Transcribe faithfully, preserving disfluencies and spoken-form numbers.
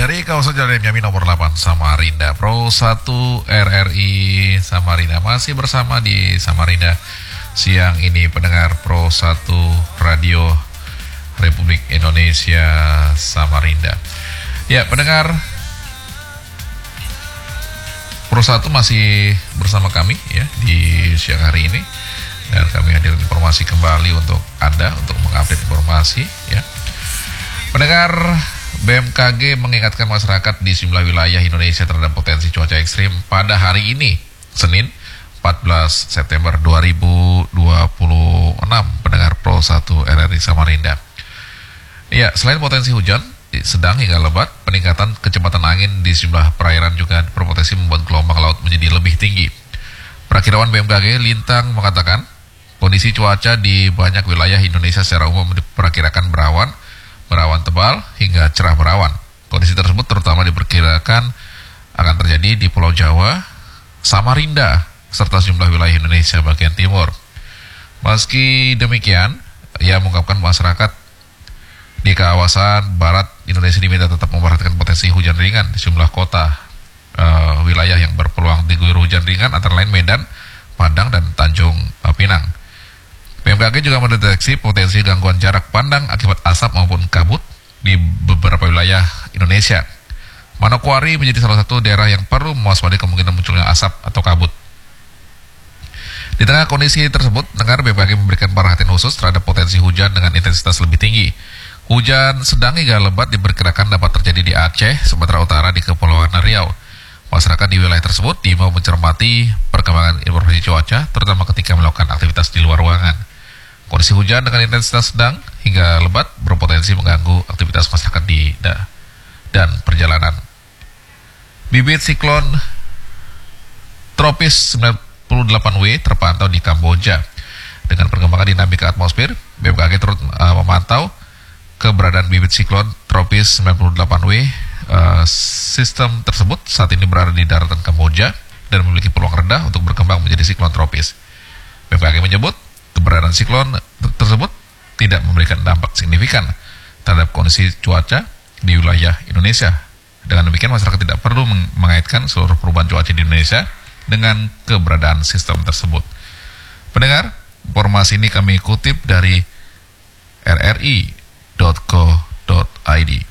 Dari kawasan Jalan Yamin nomor delapan Samarinda, Pro satu R R I Samarinda masih bersama di Samarinda siang ini pendengar Pro satu Radio Republik Indonesia Samarinda. Ya pendengar, Pro satu masih bersama kami ya di siang hari ini dan kami hadir informasi kembali untuk Anda untuk mengupdate informasi ya. Pendengar, B M K G mengingatkan masyarakat di sejumlah wilayah Indonesia terhadap potensi cuaca ekstrim pada hari ini, Senin empat belas September dua ribu dua puluh enam, pendengar Pro satu R R I Samarinda. Ya, selain potensi hujan sedang hingga lebat, peningkatan kecepatan angin di sejumlah perairan juga berpotensi membuat gelombang laut menjadi lebih tinggi. Perakirawan B M K G Lintang mengatakan, kondisi cuaca di banyak wilayah Indonesia secara umum diperkirakan berawan, berawan tebal hingga cerah berawan. Kondisi tersebut terutama diperkirakan akan terjadi di Pulau Jawa, Samarinda, serta sejumlah wilayah Indonesia bagian timur. Meski demikian, ia mengungkapkan masyarakat di kawasan barat Indonesia diminta tetap memperhatikan potensi hujan ringan di sejumlah kota uh, wilayah yang berpeluang diguyur hujan ringan antara lain Medan, Padang, dan Tanjung uh, Pinang. B M K G juga mendeteksi potensi gangguan jarak pandang akibat asap maupun kabut di beberapa wilayah Indonesia. Manokwari menjadi salah satu daerah yang perlu mewaspadai kemungkinan munculnya asap atau kabut. Di tengah kondisi tersebut, dengar B M K G memberikan perhatian khusus terhadap potensi hujan dengan intensitas lebih tinggi. Hujan sedang hingga lebat diperkirakan dapat terjadi di Aceh, Sumatera Utara, di Kepulauan Riau. Masyarakat di wilayah tersebut diimbau mencermati perkembangan informasi cuaca, terutama ketika melakukan aktivitas di luar ruangan. Kondisi hujan dengan intensitas sedang hingga lebat berpotensi mengganggu aktivitas masyarakat di da, dan perjalanan. Bibit siklon tropis sembilan puluh delapan W terpantau di Kamboja. Dengan perkembangan dinamika atmosfer, B M K G terus uh, memantau keberadaan bibit siklon tropis sembilan puluh delapan W. Uh, sistem tersebut saat ini berada di daratan Kamboja dan memiliki peluang rendah untuk berkembang menjadi siklon tropis. B M K G menyebut keberadaan siklon tersebut tidak memberikan dampak signifikan terhadap kondisi cuaca di wilayah Indonesia. Dengan demikian, masyarakat tidak perlu mengaitkan seluruh perubahan cuaca di Indonesia dengan keberadaan sistem tersebut. Pendengar, informasi ini kami kutip dari r r i dot co dot i d.